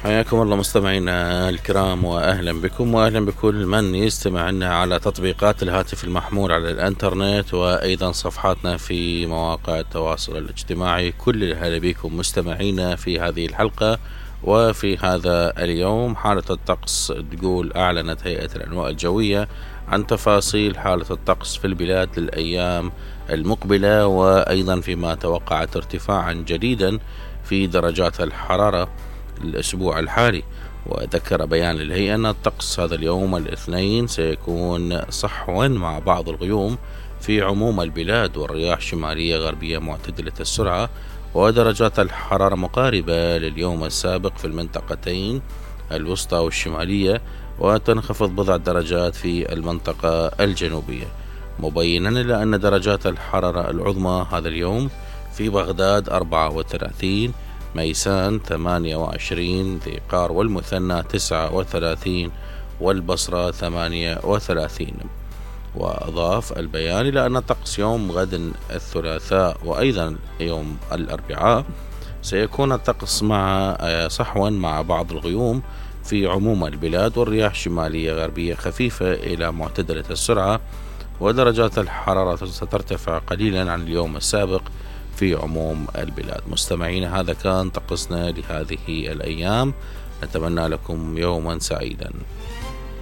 حياكم الله مستمعينا الكرام، وأهلا بكم وأهلا بكل من يستمع لنا على تطبيقات الهاتف المحمول على الإنترنت، وأيضا صفحاتنا في مواقع التواصل الاجتماعي. كل هلا بكم مستمعينا في هذه الحلقة. وفي هذا اليوم حالة الطقس تقول أعلنت هيئة الأنواء الجوية عن تفاصيل حالة الطقس في البلاد للأيام المقبلة، وأيضا فيما توقعت ارتفاعا جديدا في درجات الحرارة الأسبوع الحالي. وذكر بيان الهيئة أن الطقس هذا اليوم الاثنين سيكون صحوا مع بعض الغيوم في عموم البلاد، والرياح شمالية غربية معتدلة السرعة، ودرجات الحرارة مقاربة لليوم السابق في المنطقتين الوسطى والشمالية، وتنخفض بضع درجات في المنطقة الجنوبية، مبينا إلى أن درجات الحرارة العظمى هذا اليوم في بغداد 34، ميسان 28، ذي قار والمثنى 39، والبصرة 38. وأضاف البيان إلى أن طقس يوم غد الثلاثاء وأيضا يوم الأربعاء سيكون الطقس مع صحوا مع بعض الغيوم في عموم البلاد، والرياح شمالية غربية خفيفة إلى معتدلة السرعة، ودرجات الحرارة سترتفع قليلا عن اليوم السابق في عموم البلاد. مستمعين، هذا كان طقسنا لهذه الأيام، نتمنى لكم يوما سعيدا.